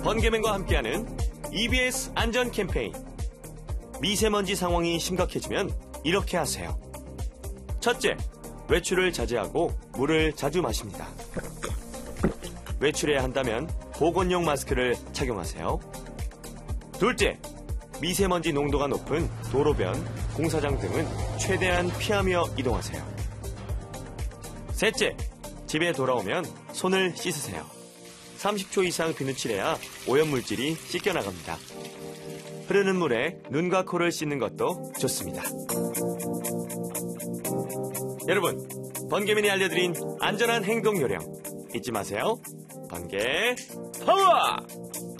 번개맨과 함께하는 EBS 안전 캠페인. 미세먼지 상황이 심각해지면 이렇게 하세요. 첫째, 외출을 자제하고 물을 자주 마십니다. 외출해야 한다면 보건용 마스크를 착용하세요. 둘째, 미세먼지 농도가 높은 도로변, 공사장 등은 최대한 피하며 이동하세요. 셋째, 집에 돌아오면 손을 씻으세요. 30초 이상 비누칠해야 오염물질이 씻겨나갑니다. 흐르는 물에 눈과 코를 씻는 것도 좋습니다. 여러분, 번개맨이 알려드린 안전한 행동 요령 잊지 마세요. 번개 파워!